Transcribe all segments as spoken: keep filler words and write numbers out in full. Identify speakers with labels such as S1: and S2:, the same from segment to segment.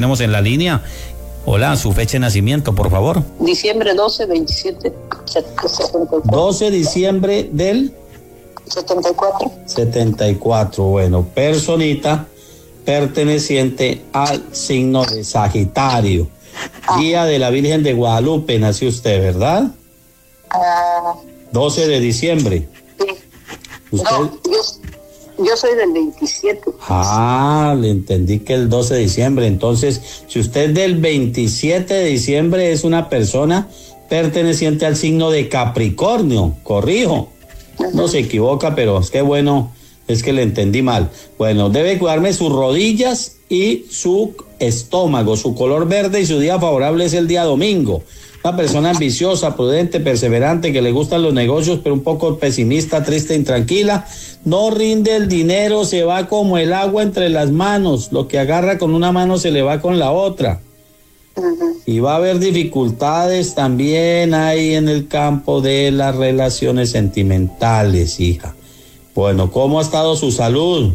S1: tenemos en la línea. Hola, su fecha de nacimiento, por favor.
S2: Diciembre doce, veintisiete, setenta y cuatro.
S1: doce de diciembre del
S2: setenta y cuatro.
S1: setenta y cuatro, bueno, personita perteneciente al signo de Sagitario. Ah. Día de la Virgen de Guadalupe nació usted, ¿verdad?
S2: Ah.
S1: doce de diciembre.
S2: Sí.
S1: ¿Usted?
S2: No, yo, yo soy del veintisiete.
S1: Ah, le entendí que el doce de diciembre. Entonces, si usted es del veintisiete de diciembre, es una persona perteneciente al signo de Capricornio, corrijo. Uh-huh. No se equivoca, pero es que bueno, es que le entendí mal. Bueno, debe cuidarme sus rodillas y su estómago, su color verde, y su día favorable es el día domingo. Una persona ambiciosa, prudente, perseverante, que le gustan los negocios, pero un poco pesimista, triste, intranquila. No rinde el dinero, se va como el agua entre las manos. Lo que agarra con una mano se le va con la otra. Uh-huh. Y va a haber dificultades también ahí en el campo de las relaciones sentimentales, hija. Bueno, ¿cómo ha estado su salud?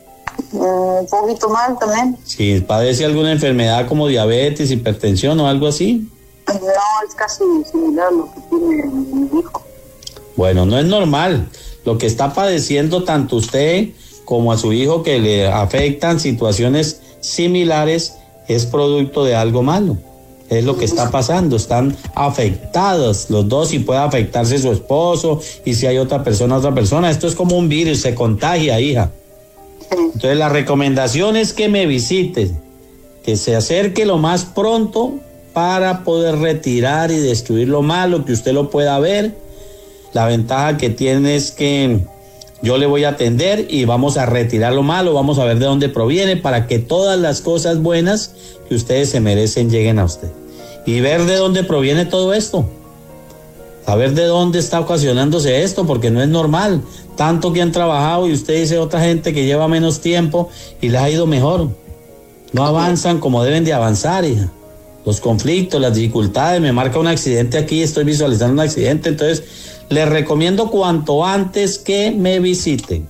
S2: Un poquito mal también.
S1: Sí, ¿padece alguna enfermedad como diabetes, hipertensión o algo así?
S2: No, es casi similar a lo que tiene mi hijo.
S1: Bueno, no es normal. Lo que está padeciendo tanto usted como a su hijo, que le afectan situaciones similares, es producto de algo malo. Es lo que está pasando. Están afectados los dos, y puede afectarse su esposo, y si hay otra persona, otra persona. Esto es como un virus, se contagia, hija. Entonces la recomendación es que me visite, que se acerque lo más pronto para poder retirar y destruir lo malo, que usted lo pueda ver. La ventaja que tiene es que yo le voy a atender y vamos a retirar lo malo, vamos a ver de dónde proviene, para que todas las cosas buenas que ustedes se merecen lleguen a usted. Y ver de dónde proviene todo esto, saber de dónde está ocasionándose esto, porque no es normal. Tanto que han trabajado, y usted dice otra gente que lleva menos tiempo y les ha ido mejor. No avanzan como deben de avanzar, hija. Los conflictos, las dificultades, me marca un accidente aquí, estoy visualizando un accidente. Entonces les recomiendo cuanto antes que me visiten.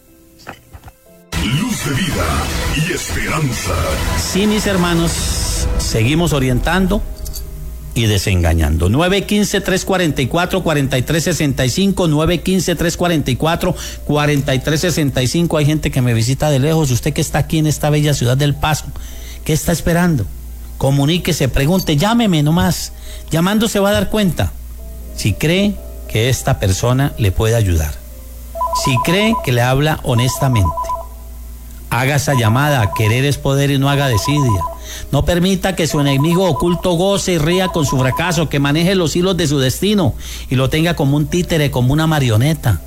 S3: Luz de vida y esperanza.
S1: Sí, mis hermanos, seguimos orientando y desengañando. nueve uno cinco, tres cuatro cuatro, cuatro tres seis cinco, nueve uno cinco, tres cuatro cuatro, cuatro tres seis cinco. Hay gente que me visita de lejos. Usted que está aquí en esta bella ciudad del Paso, ¿qué está esperando? Comuníquese, pregunte, llámeme nomás. Llamando se va a dar cuenta si cree que esta persona le puede ayudar, si cree que le habla honestamente. Haga esa llamada. Querer es poder y no haga desidia. No permita que su enemigo oculto goce y ría con su fracaso, que maneje los hilos de su destino y lo tenga como un títere, como una marioneta.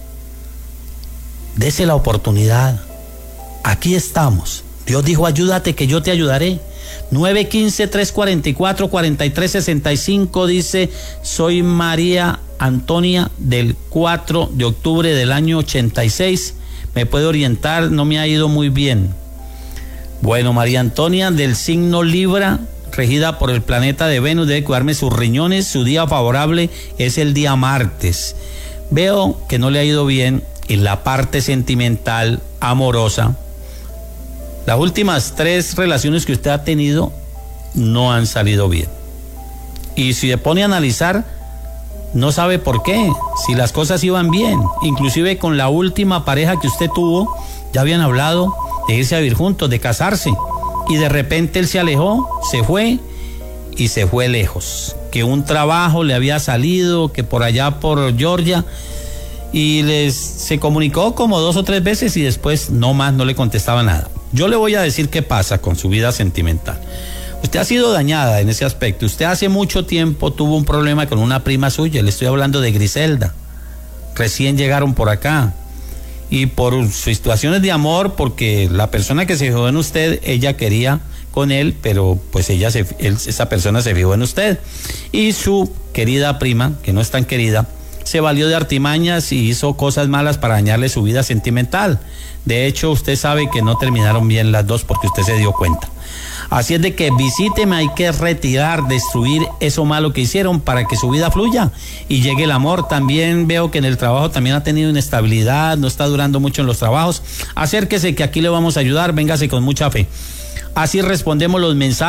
S1: Dese la oportunidad. Aquí estamos. Dios dijo, ayúdate que yo te ayudaré. nueve uno cinco, tres cuatro cuatro, cuatro tres seis cinco dice, soy María Antonia del cuatro de octubre del año ochenta y seis. ¿Me puede orientar? No me ha ido muy bien. Bueno, María Antonia del signo Libra, regida por el planeta de Venus, debe cuidarme sus riñones. Su día favorable es el día martes. Veo que no le ha ido bien en la parte sentimental, amorosa. Las últimas tres relaciones que usted ha tenido no han salido bien. Y si se pone a analizar, no sabe por qué, si las cosas iban bien. Inclusive con la última pareja que usted tuvo, ya habían hablado de irse a vivir juntos, de casarse. Y de repente él se alejó, se fue y se fue lejos. Que un trabajo le había salido, que por allá por Georgia, y les se comunicó como dos o tres veces y después no más, no le contestaba nada. Yo le voy a decir qué pasa con su vida sentimental. Usted ha sido dañada en ese aspecto. Usted hace mucho tiempo tuvo un problema con una prima suya. Le estoy hablando de Griselda. Recién llegaron por acá. Y por situaciones de amor, porque la persona que se fijó en usted, ella quería con él, pero pues ella se, él, esa persona se fijó en usted. Y su querida prima, que no es tan querida, se valió de artimañas y hizo cosas malas para dañarle su vida sentimental. De hecho, usted sabe que no terminaron bien las dos porque usted se dio cuenta. Así es de que visíteme, hay que retirar, destruir eso malo que hicieron para que su vida fluya y llegue el amor. También veo que en el trabajo también ha tenido inestabilidad, no está durando mucho en los trabajos. Acérquese que aquí le vamos a ayudar, véngase con mucha fe. Así respondemos los mensajes.